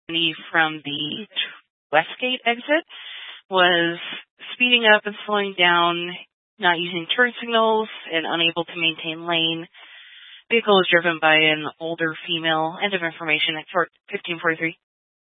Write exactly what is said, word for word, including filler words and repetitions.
from the Westgate exit was speeding up and slowing down, not using turn signals, and unable to maintain lane. Vehicle was driven by an older female. End of information at fifteen forty-three.